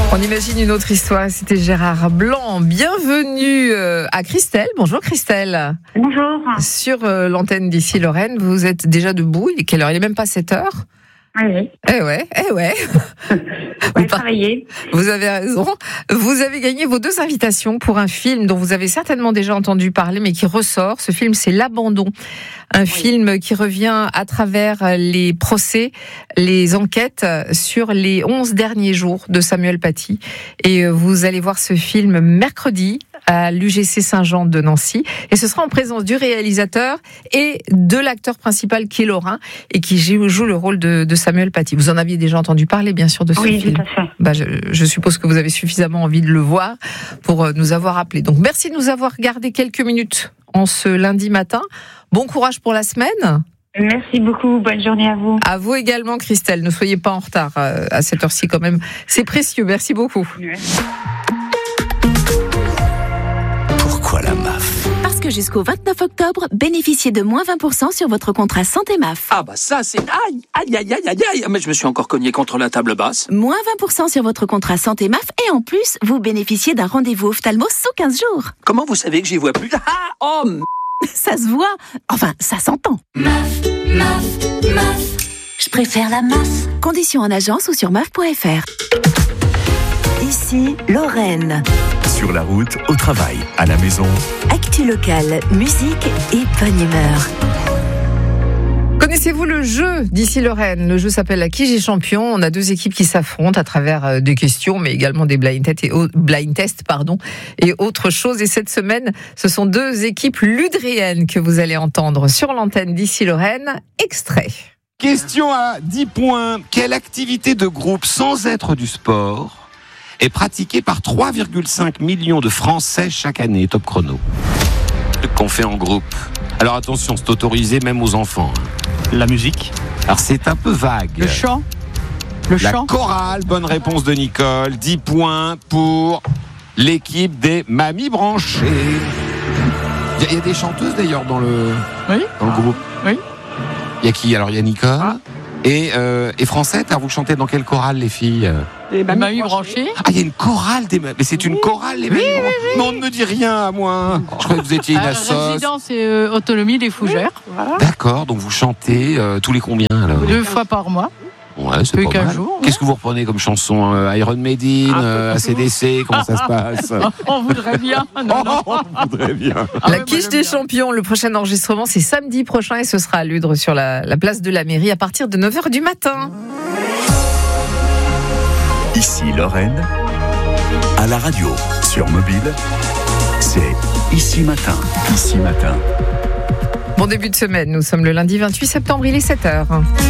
On imagine une autre histoire, c'était Gérard Blanc. Bienvenue à Christelle. Bonjour Christelle. Bonjour. Sur l'antenne d'ici Lorraine, vous êtes déjà debout. Il est quelle heure ? Il n'est même pas 7h. Oui. Eh ouais. Vous travaillez. Vous avez raison. Vous avez gagné vos 2 invitations pour un film dont vous avez certainement déjà entendu parler, mais qui ressort. Ce film, c'est L'Abandon. Un film qui revient à travers les procès, les enquêtes sur les 11 derniers jours de Samuel Paty. Et vous allez voir ce film mercredi à l'UGC Saint-Jean de Nancy. Et ce sera en présence du réalisateur et de l'acteur principal qui est lorrain et qui joue le rôle de Samuel Paty. Vous en aviez déjà entendu parler, bien sûr, de ce film. Oui, tout à fait. Je suppose que vous avez suffisamment envie de le voir pour nous avoir appelés. Donc, merci de nous avoir gardé quelques minutes en ce lundi matin. Bon courage pour la semaine. Merci beaucoup. Bonne journée à vous. À vous également, Christelle. Ne soyez pas en retard à cette heure-ci quand même. C'est précieux. Merci beaucoup. Merci. Pourquoi la MAF ? Parce que jusqu'au 29 octobre, bénéficiez de moins 20% sur votre contrat santé MAF. Ah bah ça c'est... Aïe. Mais je me suis encore cogné contre la table basse. Moins 20% sur votre contrat santé MAF et en plus, vous bénéficiez d'un rendez-vous ophtalmo sous 15 jours. Comment vous savez que j'y vois plus ? Ça se voit. Enfin, ça s'entend. MAF. Je préfère la MAF. Conditions en agence ou sur MAF.fr. Ici, Lorraine. Sur la route, au travail, à la maison. Actu locale, musique et bonne humeur. Connaissez-vous le jeu d'ici Lorraine ? Le jeu s'appelle La Qui j'ai champion. On a 2 équipes qui s'affrontent à travers des questions, mais également des blind tests et autre chose. Et cette semaine, ce sont 2 équipes ludriennes que vous allez entendre sur l'antenne d'ici Lorraine. Extrait. Question à 10 points. Quelle activité de groupe, sans être du sport, est pratiquée par 3,5 millions de Français chaque année? Top chrono. Ce qu'on fait en groupe. Alors attention, c'est autorisé même aux enfants. La musique. Alors c'est un peu vague. Le chant. La chorale, bonne réponse de Nicole. 10 points pour l'équipe des Mamies Branchées. Il y a des chanteuses d'ailleurs dans le groupe. Oui. Il y a qui? Alors il y a Nicole. Et Francette, alors vous chantez dans quelle chorale les filles? Les Mamies Branchées. Ah, il y a une chorale des Mamies. Mais c'est une chorale les Mamies Branchées. Mais on ne me dit rien à moi. Je croyais que vous étiez une assoce. Résidence et autonomie des Fougères. Voilà. D'accord, donc vous chantez tous les combien alors? 2 fois par mois. Ouais, c'est pas mal. Jours, Qu'est-ce que vous reprenez comme chanson? Iron Maiden, ACDC, comment ça se passe? On voudrait bien. On voudrait bien. La quiche des champions, le prochain enregistrement, c'est samedi prochain et ce sera à Ludre sur la place de la mairie à partir de 9h du matin. Ici Lorraine, à la radio, sur mobile, c'est Ici Matin. Ici Matin. Bon début de semaine, nous sommes le lundi 28 septembre, il est 7h.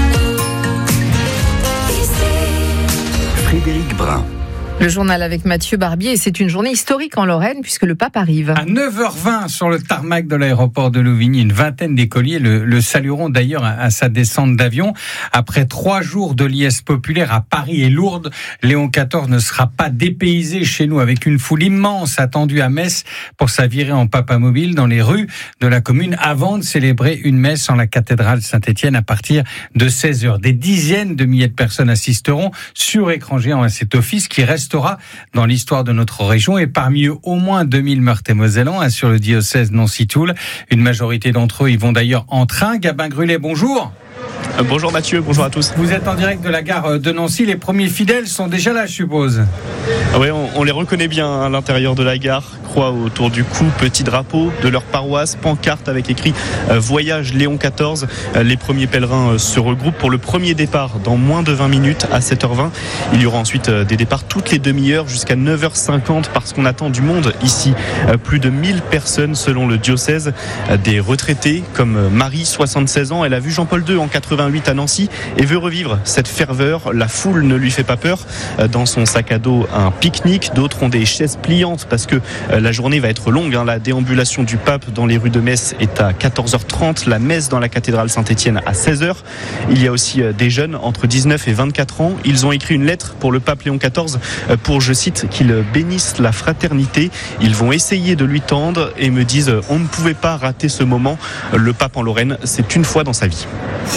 Frédéric Brun. Le journal avec Mathieu Barbier, et c'est une journée historique en Lorraine puisque le pape arrive. À 9h20 sur le tarmac de l'aéroport de Louvigny, une vingtaine d'écoliers le salueront d'ailleurs à sa descente d'avion. Après 3 jours de liesse populaire à Paris et Lourdes, Léon XIV ne sera pas dépaysé chez nous avec une foule immense attendue à Metz pour sa virée en papamobile dans les rues de la commune avant de célébrer une messe en la cathédrale Saint-Étienne à partir de 16h. Des dizaines de milliers de personnes assisteront sur écran géant à cet office qui restera dans l'histoire de notre région et parmi eux au moins 2000 Meurthe-et-Mosellans sur le diocèse Nancy-Toul. Une majorité d'entre eux y vont d'ailleurs en train. Gabin Grulet, bonjour. Bonjour Mathieu, bonjour à tous. Vous êtes en direct de la gare de Nancy, les premiers fidèles sont déjà là je suppose. Oui, on les reconnaît bien à l'intérieur de la gare, croix autour du cou, petit drapeau de leur paroisse, pancarte avec écrit Voyage Léon XIV. Les premiers pèlerins se regroupent pour le premier départ dans moins de 20 minutes à 7h20. Il y aura ensuite des départs toutes les demi-heures jusqu'à 9h50 parce qu'on attend du monde ici. Plus de 1000 personnes selon le diocèse, des retraités comme Marie, 76 ans, elle a vu Jean-Paul II en 88 à Nancy et veut revivre cette ferveur. La foule ne lui fait pas peur. Dans son sac à dos, un pique-nique. D'autres ont des chaises pliantes parce que la journée va être longue. La déambulation du pape dans les rues de Metz est à 14h30. La messe dans la cathédrale Saint-Étienne à 16h. Il y a aussi des jeunes entre 19 et 24 ans. Ils ont écrit une lettre pour le pape Léon XIV pour, je cite, qu'il bénisse la fraternité. Ils vont essayer de lui tendre et me disent on ne pouvait pas rater ce moment. Le pape en Lorraine, c'est une fois dans sa vie.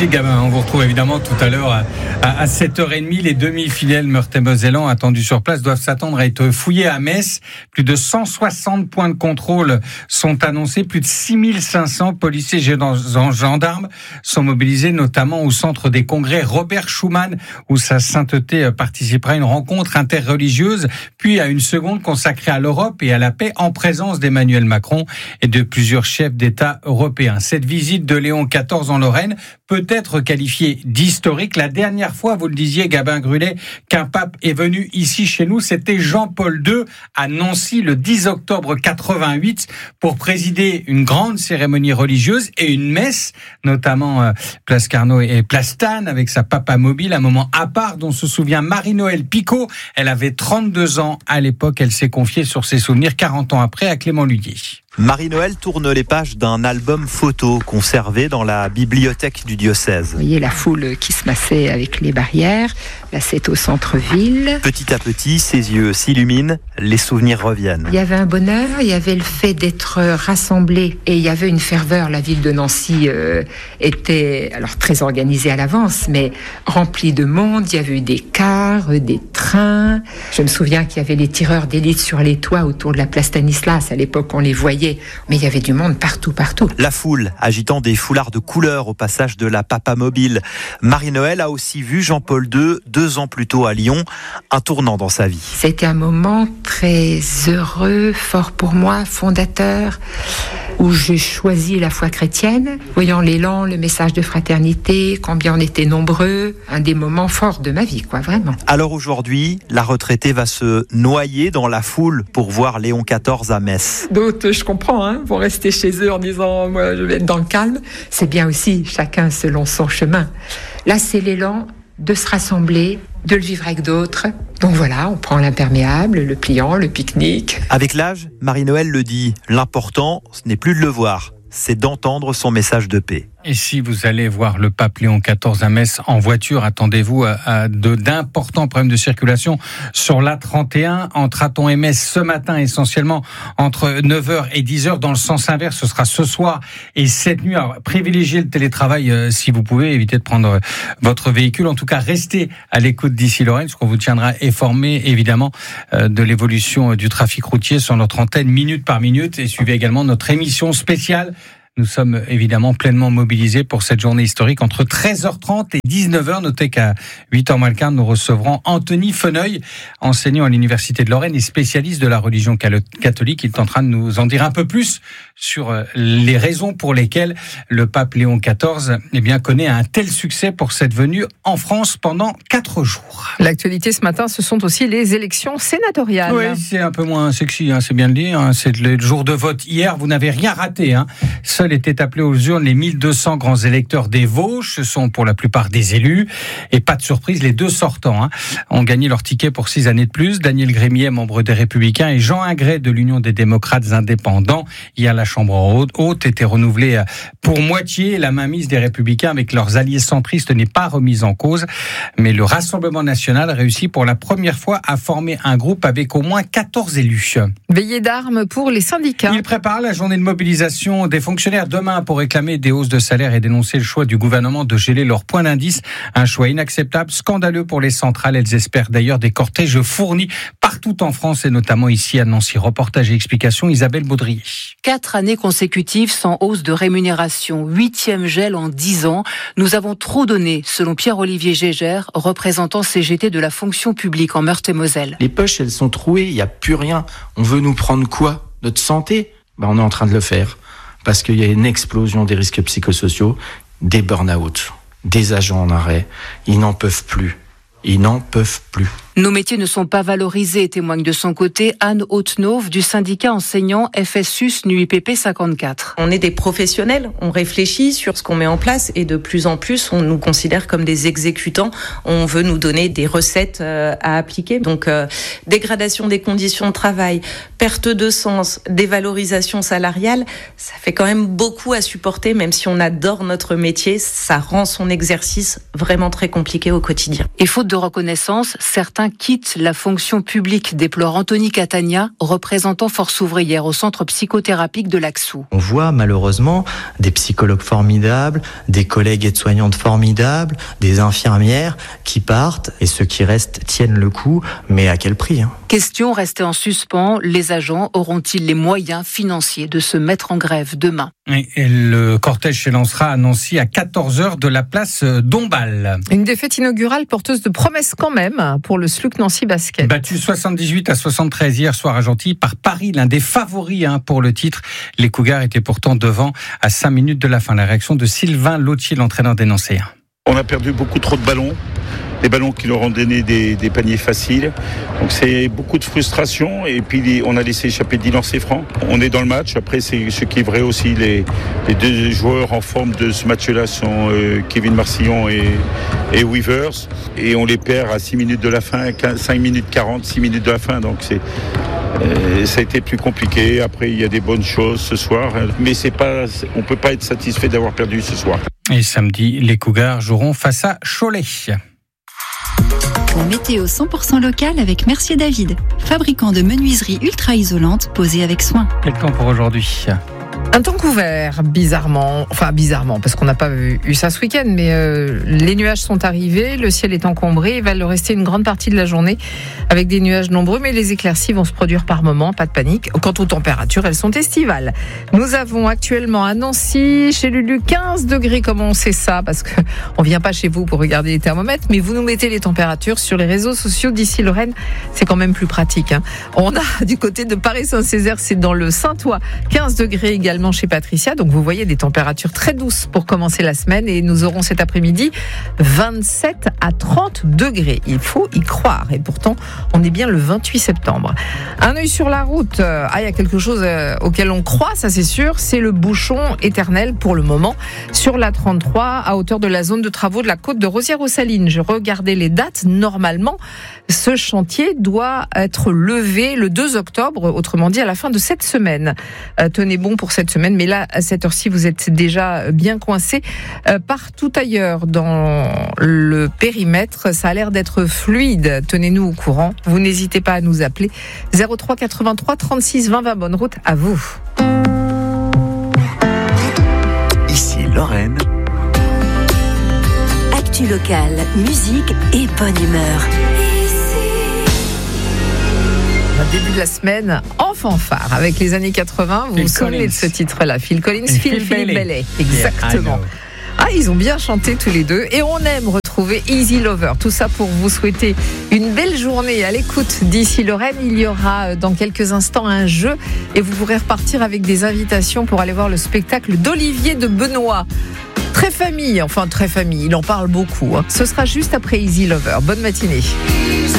Merci Gabin. On vous retrouve évidemment tout à l'heure à 7h30. Les demi-fidèles meurthe-et-mosellans attendus sur place doivent s'attendre à être fouillés à Metz. Plus de 160 points de contrôle sont annoncés. Plus de 6500 policiers et gendarmes sont mobilisés, notamment au centre des congrès Robert Schuman, où sa sainteté participera à une rencontre interreligieuse, puis à une seconde consacrée à l'Europe et à la paix en présence d'Emmanuel Macron et de plusieurs chefs d'État européens. Cette visite de Léon XIV en Lorraine peut être qualifiée d'historique. La dernière fois, vous le disiez, Gabin Grulet, qu'un pape est venu ici chez nous, c'était Jean-Paul II à Nancy le 10 octobre 88 pour présider une grande cérémonie religieuse et une messe, notamment Place Carnot et Place Tannes avec sa papa mobile, un moment à part dont se souvient Marie-Noëlle Picot. Elle avait 32 ans à l'époque. Elle s'est confiée sur ses souvenirs 40 ans après à Clément Ludier. Marie-Noëlle tourne les pages d'un album photo conservé dans la bibliothèque du diocèse. Vous voyez la foule qui se massait avec les barrières. Là, c'est au centre-ville. Petit à petit, ses yeux s'illuminent, les souvenirs reviennent. Il y avait un bonheur, il y avait le fait d'être rassemblés et il y avait une ferveur. La ville de Nancy était alors très organisée à l'avance, mais remplie de monde. Il y avait eu des cars, des trains. Je me souviens qu'il y avait les tireurs d'élite sur les toits autour de la place Stanislas. À l'époque, on les voyait. Mais il y avait du monde partout. La foule agitant des foulards de couleur au passage de la papa mobile. Marie-Noëlle a aussi vu Jean-Paul II 2 ans plus tôt à Lyon, un tournant dans sa vie. C'était un moment très heureux, fort pour moi, fondateur, où j'ai choisi la foi chrétienne, voyant l'élan, le message de fraternité, combien on était nombreux, un des moments forts de ma vie, vraiment. Alors aujourd'hui, la retraitée va se noyer dans la foule pour voir Léon XIV à Metz. D'autres, je comprends, vont rester chez eux en disant « moi, je vais être dans le calme ». C'est bien aussi, chacun selon son chemin. Là, c'est l'élan de se rassembler, de le vivre avec d'autres. Donc voilà, on prend l'imperméable, le pliant, le pique-nique. Avec l'âge, Marie-Noëlle le dit, l'important, ce n'est plus de le voir, c'est d'entendre son message de paix. Et si vous allez voir le pape Léon XIV à Metz en voiture, attendez-vous à d'importants problèmes de circulation sur l'A31 entre Hatton et Metz ce matin, essentiellement entre 9h et 10h. Dans le sens inverse, ce sera ce soir et cette nuit. Alors, privilégiez le télétravail si vous pouvez, évitez de prendre votre véhicule. En tout cas, restez à l'écoute d'ici Lorraine, parce qu'on vous tiendra informé, évidemment, de l'évolution du trafic routier sur notre antenne minute par minute. Et suivez également notre émission spéciale. Nous sommes évidemment pleinement mobilisés pour cette journée historique entre 13h30 et 19h. Notez qu'à 8h moins le quart, nous recevrons Anthony Feneuil, enseignant à l'Université de Lorraine et spécialiste de la religion catholique. Il tentera de nous en dire un peu plus sur les raisons pour lesquelles le pape Léon XIV connaît un tel succès pour cette venue en France pendant 4 jours. L'actualité ce matin, ce sont aussi les élections sénatoriales. Oui, c'est un peu moins sexy, c'est bien de le dire. C'est le jour de vote hier, vous n'avez rien raté. Seuls étaient appelés aux urnes les 1200 grands électeurs des Vosges. Ce sont pour la plupart des élus. Et pas de surprise, les 2 sortants ont gagné leur ticket pour 6 années de plus. Daniel Grémier, membre des Républicains, et Jean Ingret de l'Union des démocrates indépendants. Hier, la Chambre haute était renouvelée pour moitié. La mainmise des Républicains avec leurs alliés centristes n'est pas remise en cause. Mais le Rassemblement national réussit pour la première fois à former un groupe avec au moins 14 élus. Veillée d'armes pour les syndicats. Il prépare la journée de mobilisation des fonctionnaires demain pour réclamer des hausses de salaire et dénoncer le choix du gouvernement de geler leur point d'indice. Un choix inacceptable, scandaleux pour les centrales. Elles espèrent d'ailleurs des cortèges fournis partout en France et notamment ici à Nancy. Reportage et explication, Isabelle Baudrier. 4 années consécutives sans hausse de rémunération, 8e gel en 10 ans. Nous avons trop donné, selon Pierre-Olivier Gégère, représentant CGT de la fonction publique en Meurthe-et-Moselle. Les poches, elles sont trouées, il n'y a plus rien. On veut nous prendre quoi ? Notre santé ? On est en train de le faire. Parce qu'il y a une explosion des risques psychosociaux, des burn-out, des agents en arrêt. Ils n'en peuvent plus. Nos métiers ne sont pas valorisés, témoigne de son côté Anne Hautenauve du syndicat enseignant FSUS NUIPP 54. On est des professionnels, on réfléchit sur ce qu'on met en place et de plus en plus on nous considère comme des exécutants. On veut nous donner des recettes à appliquer. Donc dégradation des conditions de travail, perte de sens, dévalorisation salariale, ça fait quand même beaucoup à supporter, même si on adore notre métier, ça rend son exercice vraiment très compliqué au quotidien. Et faute de reconnaissance, certains quittent la fonction publique, déplore Anthony Catania, représentant Force ouvrière au centre psychothérapique de Laxou. On voit malheureusement des psychologues formidables, des collègues aides-soignantes formidables, des infirmières qui partent et ceux qui restent tiennent le coup, mais à quel prix ? Question restée en suspens, les agents auront-ils les moyens financiers de se mettre en grève demain ? Et le cortège s'élancera à Nancy à 14h de la place Dombasle. Une défaite inaugurale porteuse de promesses quand même pour le SLUC Nancy Basket. Battu 78-73 hier soir à Gentilly par Paris, l'un des favoris pour le titre. Les Cougars étaient pourtant devant à 5 minutes de la fin. La réaction de Sylvain Lautier, l'entraîneur des Nancéens. On a perdu beaucoup trop de ballons. Des ballons qui leur ont donné des paniers faciles. Donc c'est beaucoup de frustration. Et puis on a laissé échapper 10 lancers francs. On est dans le match. Après, c'est ce qui est vrai aussi. Les deux joueurs en forme de ce match-là sont Kevin Marcillon et Weavers. Et on les perd à 6 minutes de la fin, 5 minutes 40, 6 minutes de la fin. Donc ça a été plus compliqué. Après, il y a des bonnes choses ce soir. Mais on ne peut pas être satisfait d'avoir perdu ce soir. Et samedi, les Cougars joueront face à Cholet. La météo 100% locale avec Mercier David, fabricant de menuiseries ultra isolantes posées avec soin. Quel temps pour aujourd'hui ? Un temps couvert, bizarrement, parce qu'on n'a pas eu ça ce week-end, mais les nuages sont arrivés, le ciel est encombré, il va le rester une grande partie de la journée avec des nuages nombreux, mais les éclaircies vont se produire par moments, pas de panique. Quant aux températures, elles sont estivales. Nous avons actuellement à Nancy, chez Lulu, 15 degrés, comment on sait ça ? Parce qu'on vient pas chez vous pour regarder les thermomètres, mais vous nous mettez les températures sur les réseaux sociaux d'ici Lorraine, c'est quand même plus pratique. On a du côté de Paris-Saint-Césaire, c'est dans le Saintois, 15 degrés également chez Patricia, donc vous voyez des températures très douces pour commencer la semaine et nous aurons cet après-midi 27 à 30 degrés. Il faut y croire et pourtant on est bien le 28 septembre. Un œil sur la route, il y a quelque chose auquel on croit, ça c'est sûr, c'est le bouchon éternel pour le moment sur la 33 à hauteur de la zone de travaux de la côte de Rosières-aux-Salines. Je regardais les dates, normalement ce chantier doit être levé le 2 octobre, autrement dit à la fin de cette semaine. Tenez bon pour cette semaine, mais là, à cette heure-ci, vous êtes déjà bien coincé. Partout ailleurs dans le périmètre, ça a l'air d'être fluide. Tenez-nous au courant. Vous n'hésitez pas à nous appeler. 03 83 36 20 20. Bonne route à vous. Ici Lorraine. Actu locale, musique et bonne humeur. Début de la semaine en fanfare avec les années 80. Vous vous souvenez de ce titre-là, Phil Collins, Phil Bailey. Exactement. Ils ont bien chanté tous les deux et on aime retrouver Easy Lover. Tout ça pour vous souhaiter une belle journée à l'écoute d'ici Lorraine. Il y aura dans quelques instants un jeu et vous pourrez repartir avec des invitations pour aller voir le spectacle d'Olivier de Benoît. Très famille, il en parle beaucoup. Ce sera juste après Easy Lover. Bonne matinée.